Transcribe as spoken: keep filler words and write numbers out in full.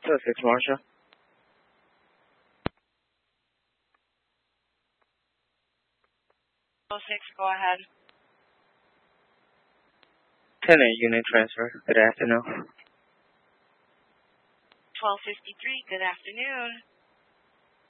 six Marshall. oh six, go ahead. ten eight unit transfer. Good afternoon. twelve fifty-three, good afternoon.